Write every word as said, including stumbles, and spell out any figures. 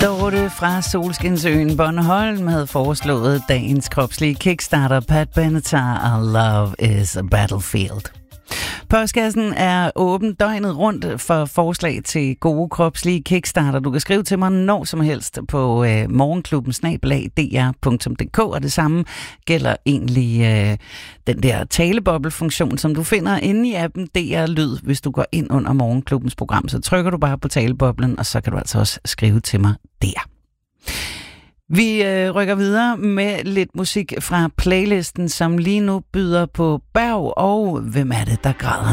Dorte fra Solskinsøen Bornholm havde foreslået dagens kropslige kickstarter, Pat Benatar og Love is a Battlefield. Postkassen er åben døgnet rundt for forslag til gode kropslige kickstarter. Du kan skrive til mig når som helst på øh, morgenklubben snabel-a d r punktum d k, og det samme gælder egentlig øh, den der taleboblefunktion, som du finder inde i appen D R Lyd. Hvis du går ind under morgenklubbens program, så trykker du bare på taleboblen, og så kan du altså også skrive til mig der. Vi øh, rykker videre med lidt musik fra playlisten, som lige nu byder på Berg, og hvem er det, der græder